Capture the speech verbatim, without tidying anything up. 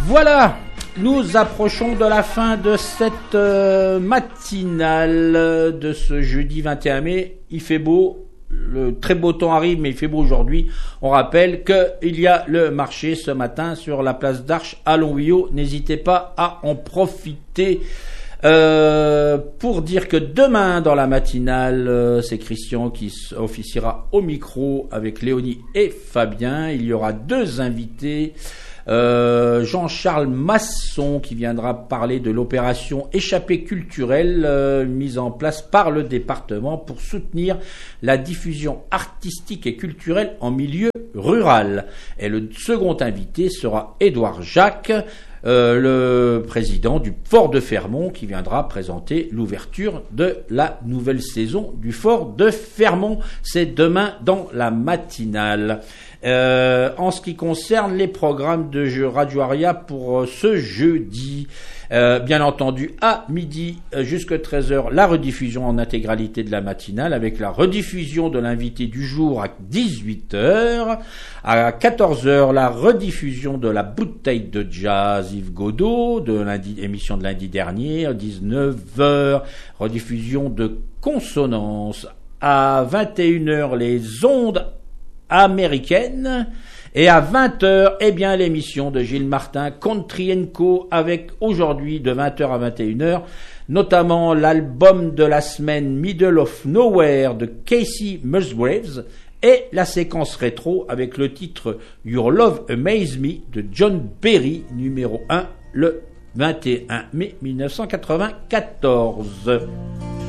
Voilà, nous approchons de la fin de cette euh, matinale de ce jeudi vingt et un mai. Il fait beau, le très beau temps arrive, mais il fait beau aujourd'hui. On rappelle qu'il y a le marché ce matin sur la place d'Arche à Longwio. N'hésitez pas à en profiter. Euh, pour dire que demain dans la matinale, euh, c'est Christian qui officiera au micro avec Léonie et Fabien. Il y aura deux invités. Euh, Jean-Charles Masson qui viendra parler de l'opération échappée culturelle euh, mise en place par le département pour soutenir la diffusion artistique et culturelle en milieu rural. Et le second invité sera Édouard Jacques, Euh, le président du Fort de Fermont, qui viendra présenter l'ouverture de la nouvelle saison du Fort de Fermont. C'est demain dans la matinale. Euh, en ce qui concerne les programmes de jeu Radio Aria pour euh, ce jeudi, euh, bien entendu à midi euh, jusqu'à treize heures, la rediffusion en intégralité de la matinale avec la rediffusion de l'invité du jour à dix-huit heures. À quatorze heures, la rediffusion de la bouteille de jazz Yves Godot, de lundi, émission de lundi dernier. À dix-neuf heures, rediffusion de Consonance. À vingt et une heures, les ondes américaines. Et à vingt heures, eh bien, l'émission de Gilles Martin, Country and Co, avec aujourd'hui de vingt heures à vingt et une heures, notamment l'album de la semaine Middle of Nowhere de Casey Musgraves et la séquence rétro avec le titre Your Love Amaze Me de John Berry, numéro un, le vingt et un mai mille neuf cent quatre-vingt-quatorze.